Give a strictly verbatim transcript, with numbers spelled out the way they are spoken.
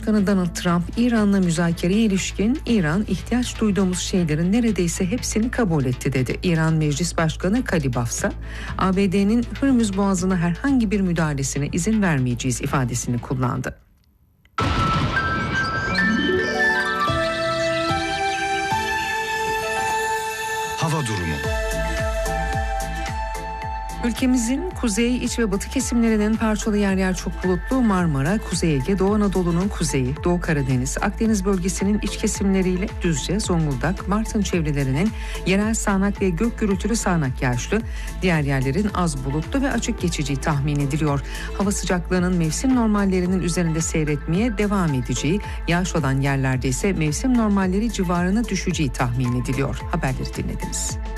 Başkanı Donald Trump, İran'la müzakereye ilişkin İran ihtiyaç duyduğumuz şeylerin neredeyse hepsini kabul etti dedi. İran Meclis Başkanı Kalibaf ise A B D'nin Hürmüz Boğazı'na herhangi bir müdahalesine izin vermeyeceğiz ifadesini kullandı. Hava durumu. Ülkemizin kuzey, iç ve batı kesimlerinin parçalı yer yer çok bulutlu, Marmara, Kuzey Ege, Doğu Anadolu'nun kuzeyi, Doğu Karadeniz, Akdeniz bölgesinin iç kesimleriyle Düzce, Zonguldak, Bartın çevrelerinin yerel sağanak ve gök gürültülü sağanak yağışlı, diğer yerlerin az bulutlu ve açık geçeceği tahmin ediliyor. Hava sıcaklığının mevsim normallerinin üzerinde seyretmeye devam edeceği, yağış olan yerlerde ise mevsim normalleri civarına düşeceği tahmin ediliyor. Haberleri dinlediniz.